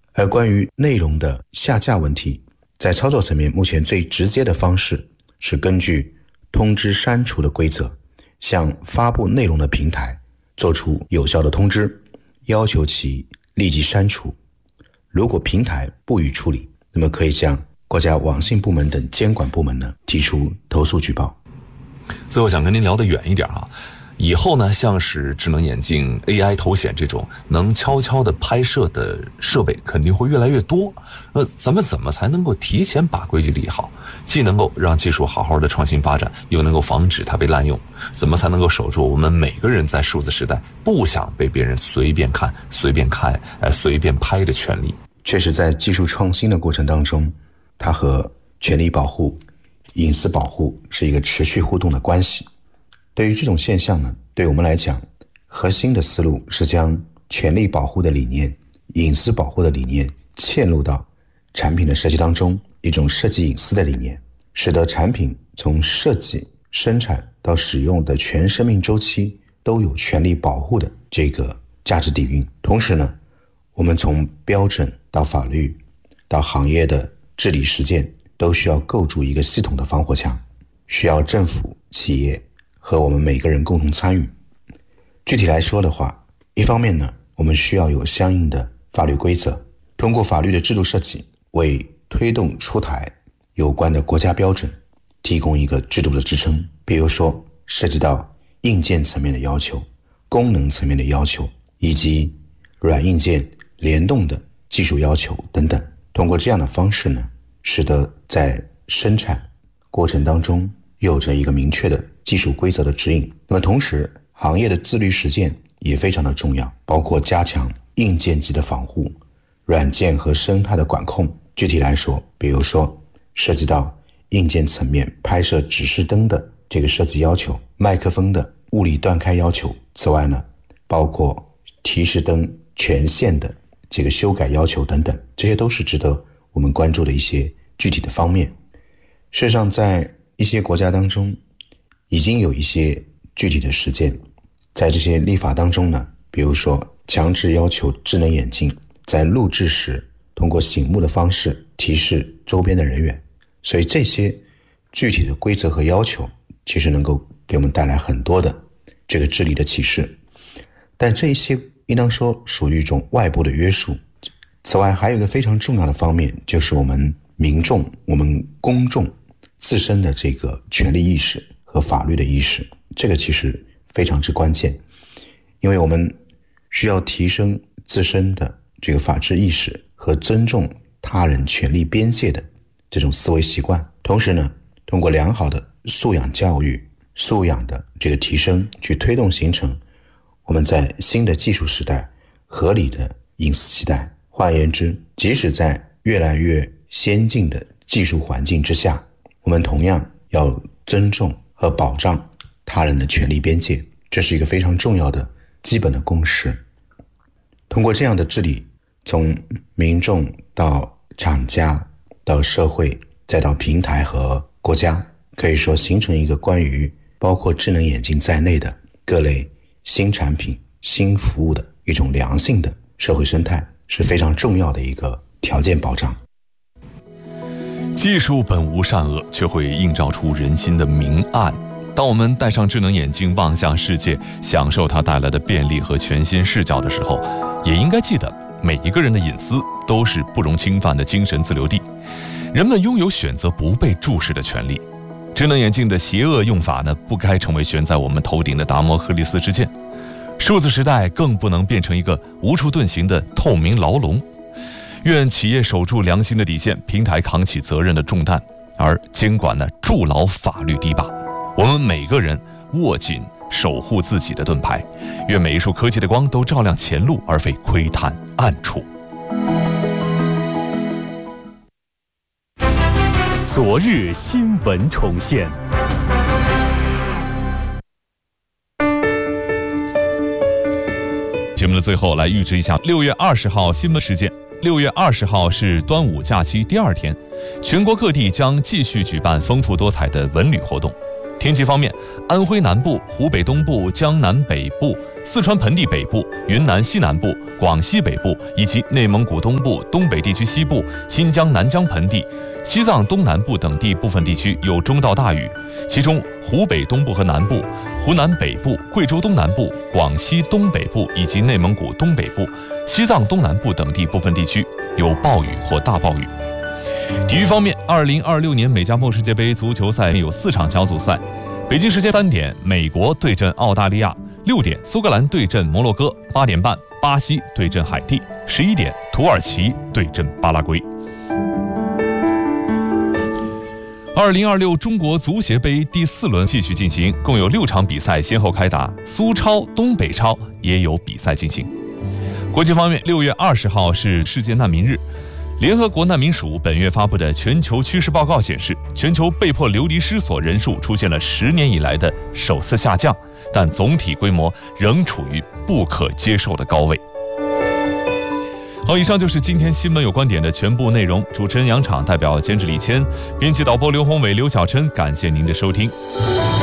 而关于内容的下架问题，在操作层面，目前最直接的方式是根据通知删除的规则，向发布内容的平台做出有效的通知，要求其立即删除。如果平台不予处理，那么可以向国家网信部门等监管部门呢提出投诉举报。 最后想跟您聊得远一点啊，以后呢，像是智能眼镜、AI 头显这种能悄悄的拍摄的设备肯定会越来越多。咱们怎么才能够提前把规矩立好，既能够让技术好好的创新发展，又能够防止它被滥用？怎么才能够守住我们每个人在数字时代不想被别人随便看、随便看、随便拍的权利？ 确实，在技术创新的过程当中，它和权利保护、隐私保护是一个持续互动的关系。对于这种现象呢，对我们来讲，核心的思路是将权利保护的理念、隐私保护的理念嵌入到产品的设计当中，一种设计隐私的理念，使得产品从设计、生产到使用的全生命周期都有权利保护的这个价值底蕴。同时呢，我们从标准到法律到行业的治理实践，都需要构筑一个系统的防火墙，需要政府、企业和我们每个人共同参与。具体来说的话，一方面呢，我们需要有相应的法律规则，通过法律的制度设计，为推动出台有关的国家标准提供一个制度的支撑。比如说涉及到硬件层面的要求、功能层面的要求，以及软硬件联动的技术要求等等。通过这样的方式呢，使得在生产过程当中有着一个明确的技术规则的指引。那么同时，行业的自律实践也非常的重要，包括加强硬件级的防护、软件和生态的管控。具体来说，比如说涉及到硬件层面拍摄指示灯的这个设计要求、麦克风的物理断开要求。此外呢，包括提示灯权限的这个修改要求等等，这些都是值得我们关注的一些具体的方面。事实上，在一些国家当中已经有一些具体的实践。在这些立法当中呢，比如说强制要求智能眼镜在录制时通过醒目的方式提示周边的人员。所以这些具体的规则和要求其实能够给我们带来很多的这个治理的启示，但这一些应当说属于一种外部的约束。此外，还有一个非常重要的方面，就是我们民众、我们公众自身的这个权利意识和法律的意识，这个其实非常之关键。因为我们需要提升自身的这个法治意识和尊重他人权利边界的这种思维习惯，同时呢，通过良好的素养教育、素养的这个提升，去推动形成我们在新的技术时代合理的隐私期待。换言之，即使在越来越先进的技术环境之下，我们同样要尊重和保障他人的权利边界，这是一个非常重要的基本的共识。通过这样的治理，从民众到厂家到社会再到平台和国家，可以说形成一个关于包括智能眼镜在内的各类新产品、新服务的一种良性的社会生态，是非常重要的一个条件保障。 技术本无善恶，却会映照出人心的明暗。当我们戴上智能眼镜望向世界，享受它带来的便利和全新视角的时候，也应该记得每一个人的隐私都是不容侵犯的精神自留地，人们拥有选择不被注视的权利。智能眼镜的邪恶用法呢，不该成为悬在我们头顶的达摩赫利斯之剑。数字时代更不能变成一个无处遁形的透明牢笼。愿企业守住良心的底线，平台扛起责任的重担，而监管呢筑牢法律堤坝。我们每个人握紧守护自己的盾牌，愿每一束科技的光都照亮前路，而非窥探暗处。 昨日新闻重现。 节目的最后，来预知一下6月20号新闻时间。6月20号是端午假期第2天，全国各地将继续举办丰富多彩的文旅活动。 天气方面，安徽南部、湖北东部、江南北部、四川盆地北部、云南西南部、广西北部以及内蒙古东部、东北地区西部、新疆南疆盆地、西藏东南部等地部分地区有中到大雨，其中湖北东部和南部、湖南北部、贵州东南部、广西东北部以及内蒙古东北部、西藏东南部等地部分地区有暴雨或大暴雨。体育方面，2026年美加墨世界杯足球赛有4场小组赛。北京时间3点，美国对阵澳大利亚；6点，苏格兰对阵摩洛哥；8点半，巴西对阵海地；11点，土耳其对阵巴拉圭。2026中国足协杯第4轮继续进行，共有6场比赛先后开打，苏超、东北超也有比赛进行。国际方面，6月20号是世界难民日。联合国难民署本月发布的全球趋势报告显示，全球被迫流离失所人数出现了10年以来的首次下降，但总体规模仍处于不可接受的高位。好，以上就是今天新闻有观点的全部内容。主持人杨昶代表监制李谦，编辑导播刘宏伟、刘小琛，感谢您的收听。